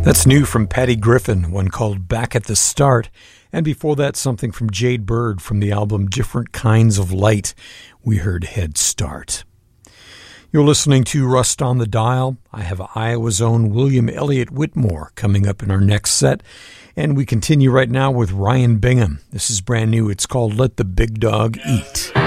That's new from Patty Griffin, one called Back at the Start, and before that something from Jade Bird from the album Different Kinds of Light. We heard Head Start. You're listening to Rust on the Dial. I have Iowa's own William Elliott Whitmore coming up in our next set, and we continue right now with Ryan Bingham. This is brand new. It's called Let the Big Dog Eat.